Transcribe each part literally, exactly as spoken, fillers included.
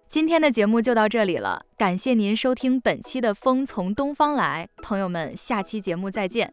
今天的节目就到这里了，感谢您收听本期的风从东方来，朋友们，下期节目再见。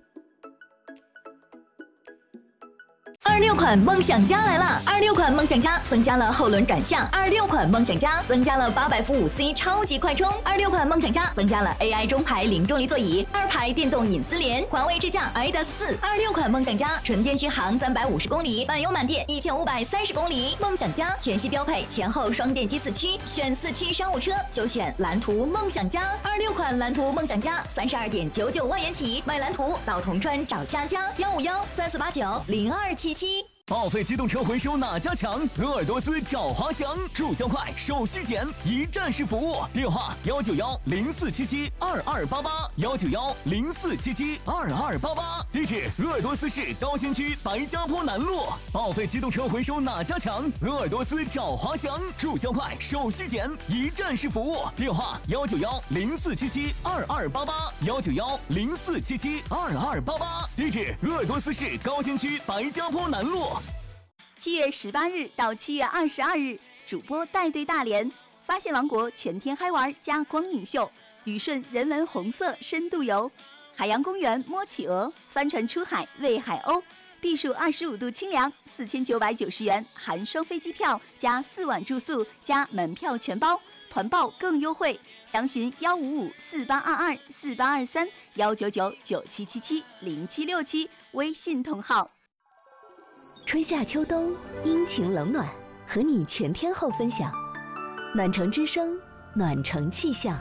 二六款梦想家来了！二六款梦想家增加了后轮转向，二六款梦想家增加了八百伏五 C 超级快充，二六款梦想家增加了 A I 中排零重力座椅，二排电动隐私联，环卫支架 I D A S 四。二六款梦想家纯电续航三百五十公里，满油满电一千五百三十公里。梦想家全系标配前后双电机四驱，选四驱商务车就选蓝图梦想家。二六款蓝图梦想家三十二点九九万元起，买蓝图到铜川找佳佳，幺五幺三四八九零二七七。 报废机动车回收哪家强？鄂尔多斯找华翔，注销快，手续简，一站式服务。电话：幺九幺零四七七二二八八，幺九幺零四七七二二八八。地址：鄂尔多斯市高新区白家坡南路。报废机动车回收哪家强？鄂尔多斯找华翔，注销快，手续简，一站式服务。电话：幺九幺零四七七二二八八，幺九幺零四七七二二八八。地址：鄂尔多斯市高新区白家坡南路。 七月十八日到七月二十二日，主播带队大连，发现王国全天嗨玩加光影秀，旅顺人文红色深度游，海洋公园摸企鹅，帆船出海喂海鸥，避暑二十五度清凉，四千九百九十元含双飞机票加四晚住宿加门票全包，团报更优惠，详询幺五五四八二二四八二三幺九九九七七七零七六七微信同号。 春夏秋冬，阴晴冷暖，和你全天候分享。暖城之声，暖城气象。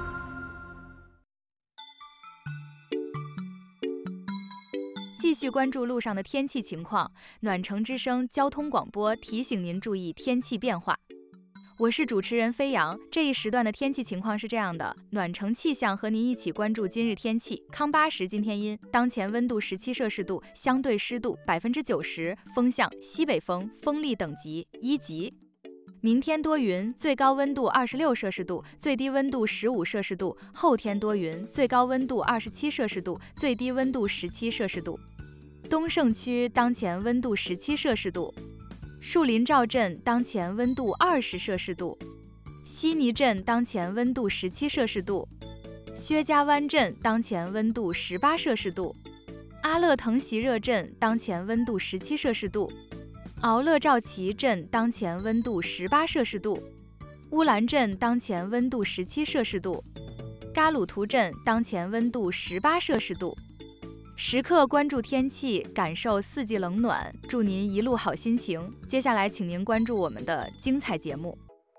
继续关注路上的天气情况，暖城之声交通广播提醒您注意天气变化。我是主持人飞扬，这一时段的天气情况是这样的：暖城气象和您一起关注今日天气。康巴什今天阴，当前温度十七摄氏度，相对湿度百分之九十，风向西北风，风力等级一级。明天多云，最高温度二十六摄氏度，最低温度十五摄氏度。后天多云，最高温度二十七摄氏度，最低温度十七摄氏度。东胜区当前温度十七摄氏度。树林赵镇当前温度二十摄氏度，悉尼镇当前温度十七摄氏度，薛家湾镇当前温度十八摄氏度，阿勒腾席热镇当前温度十七摄氏度，敖勒赵旗镇当前温度十八摄氏度，乌兰镇当前温度十七摄氏度，嘎鲁图镇当前温度十八摄氏度。时刻关注天气，感受四季冷暖，祝您一路好心情。接下来请您关注我们的精彩节目。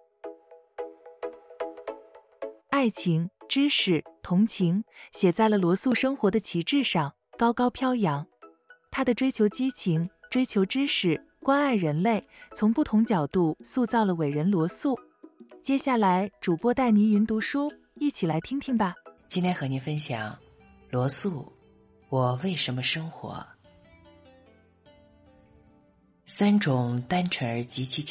爱情、知识、同情写在了罗素生活的旗帜上，高高飘扬。他的追求激情，追求知识，关爱人类，从不同角度塑造了伟人罗素。接下来主播带您云读书，一起来听听吧。 今天和您分享罗素，我为什么生活？三种单纯而极其